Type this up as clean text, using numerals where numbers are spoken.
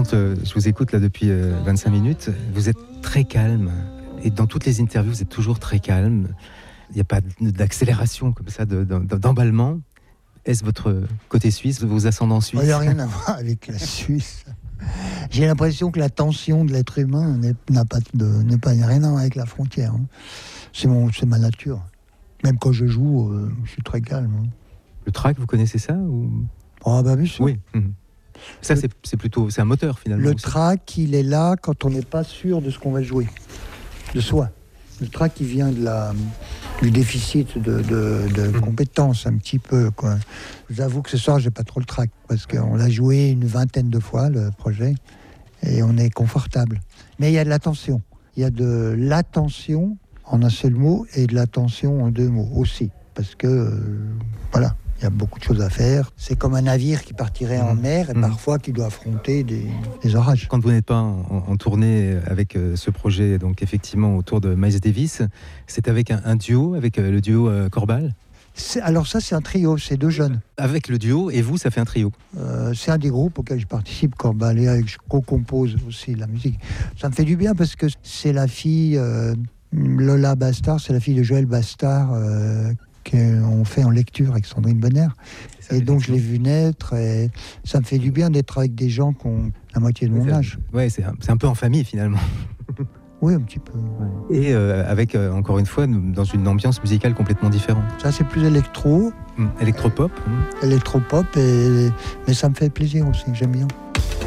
Quand je vous écoute là depuis 25 minutes, vous êtes très calme. Et dans toutes les interviews, vous êtes toujours très calme. Il n'y a pas d'accélération comme ça, d'emballement. Est-ce votre côté suisse, vos ascendants suisses ? Il n'y a rien à voir avec la Suisse. J'ai l'impression que la tension de l'être humain n'a rien à voir avec la frontière. C'est ma nature. Même quand je joue, je suis très calme. Le track, vous connaissez ça ou... Oh, bah, bien sûr. Oui. Ça, c'est un moteur finalement. Le aussi. track, il est là quand on n'est pas sûr de ce qu'on va jouer, de soi. Le track, il vient du déficit de compétences, un petit peu, quoi. J'avoue que ce soir, j'ai pas trop le track, parce qu'on l'a joué une 20aine de fois, le projet, et on est confortable. Mais il y a de l'attention. Il y a de l'attention en un seul mot et de l'attention en 2 mots aussi. Parce que, voilà, il y a beaucoup de choses à faire. C'est comme un navire qui partirait en mer et parfois qui doit affronter des orages. Quand vous n'êtes pas en tournée avec ce projet, donc effectivement autour de Miles Davis, c'est avec un duo, avec le duo Corbal ? Alors ça, c'est un trio, c'est 2 jeunes. Avec le duo, et vous, ça fait un trio ? C'est un des groupes auxquels je participe, Corbal, et je co-compose aussi la musique. Ça me fait du bien parce que c'est la fille, Lola Bastard, c'est la fille de Joël Bastard, qu'on fait en lecture avec Sandrine Bonner. Et donc je l'ai vu naître, et ça me fait du bien d'être avec des gens qui ont la moitié de mon âge. Ouais, c'est un peu en famille finalement. Oui, un petit peu. Ouais. Et avec, encore une fois, dans une ambiance musicale complètement différente. Ça, c'est plus électro. Électropop. Électropop, mais ça me fait plaisir aussi, j'aime bien.